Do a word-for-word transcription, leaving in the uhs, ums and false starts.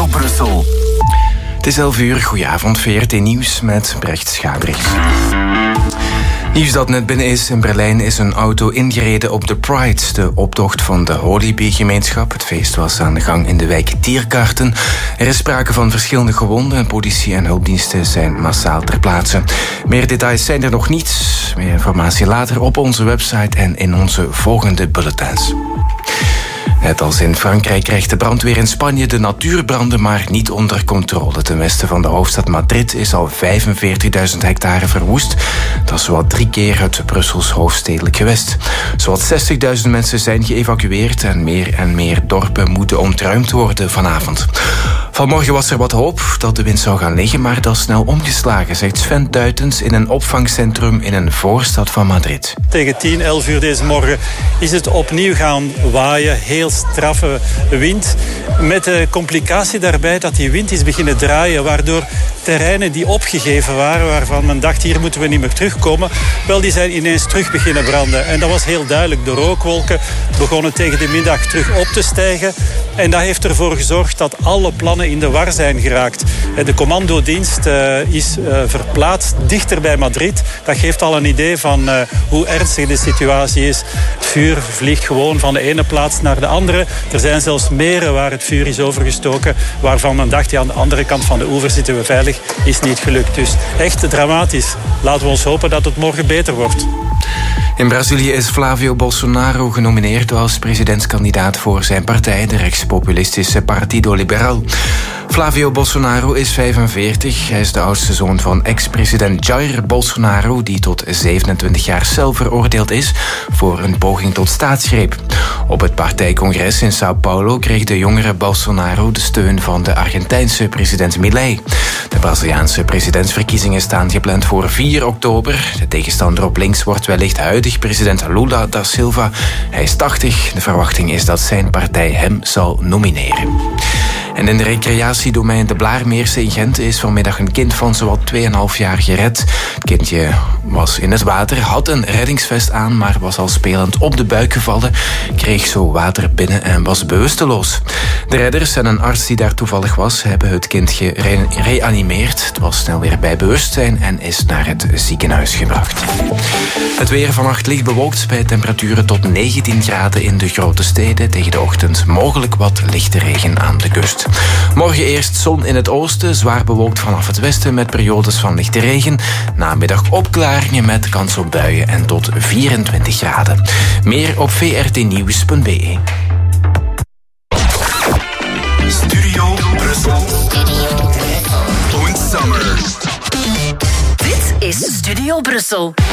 Brussel. Het is elf uur, goedenavond, V R T Nieuws met Brecht Schabrich. Nieuws dat net binnen is. In Berlijn is een auto ingereden op de Pride, de optocht van de Holy-Bee-gemeenschap. Het feest was aan de gang in de wijk Tiergarten. Er is sprake van verschillende gewonden. Politie en hulpdiensten zijn massaal ter plaatse. Meer details zijn er nog niet. Meer informatie later op onze website en in onze volgende bulletins. Net als in Frankrijk krijgt de brandweer in Spanje de natuurbranden maar niet onder controle. Ten westen van de hoofdstad Madrid is al vijfenveertigduizend hectare verwoest. Dat is zowat drie keer het Brussels hoofdstedelijk gewest. Zowat zestigduizend mensen zijn geëvacueerd en meer en meer dorpen moeten ontruimd worden vanavond. Vanmorgen was er wat hoop dat de wind zou gaan liggen, maar dat is snel omgeslagen, zegt Sven Duitens in een opvangcentrum in een voorstad van Madrid. Tegen tien, elf uur deze morgen is het opnieuw gaan waaien. Heel straffe wind. Met de complicatie daarbij dat die wind is beginnen draaien, waardoor terreinen die opgegeven waren, waarvan men dacht hier moeten we niet meer terugkomen, wel die zijn ineens terug beginnen branden. En dat was heel duidelijk. De rookwolken begonnen tegen de middag terug op te stijgen. En dat heeft ervoor gezorgd dat alle plannen in de war zijn geraakt. De commandodienst uh, is uh, verplaatst dichter bij Madrid. Dat geeft al een idee van uh, hoe ernstig de situatie is. Het vuur vliegt gewoon van de ene plaats naar de andere. Er zijn zelfs meren waar het vuur is overgestoken, waarvan men dacht, ja, aan de andere kant van de oever zitten we veilig, is niet gelukt. Dus echt dramatisch. Laten we ons hopen dat het morgen beter wordt. In Brazilië is Flavio Bolsonaro genomineerd als presidentskandidaat voor zijn partij, de rechtspopulistische Partido Liberal. Flavio Bolsonaro is vijfenveertig. Hij is de oudste zoon van ex-president Jair Bolsonaro, die tot zevenentwintig jaar cel veroordeeld is voor een poging tot staatsgreep. Op het partijcongres in Sao Paulo kreeg de jongere Bolsonaro de steun van de Argentijnse president Milei. De Braziliaanse presidentsverkiezingen staan gepland voor vier oktober. De tegenstander op links wordt wellicht huidig president Lula da Silva. Hij is tachtig. De verwachting is dat zijn partij hem zal nomineren. En in de recreatiedomein De Blaarmeerse in Gent is vanmiddag een kind van zowat twee komma vijf jaar gered. Het kindje was in het water, had een reddingsvest aan, maar was al spelend op de buik gevallen, kreeg zo water binnen en was bewusteloos. De redders en een arts die daar toevallig was, hebben het kind gereanimeerd. Het was snel weer bij bewustzijn en is naar het ziekenhuis gebracht. Het weer vannacht licht bewolkt bij temperaturen tot negentien graden in de grote steden. Tegen de ochtend mogelijk wat lichte regen aan de kust. Morgen eerst zon in het oosten, zwaar bewolkt vanaf het westen met periodes van lichte regen. Namiddag opklaringen met kans op buien en tot vierentwintig graden. Meer op v r t nieuws punt b e. Studio Brussel. Studio Summer. Dit is Studio Brussel.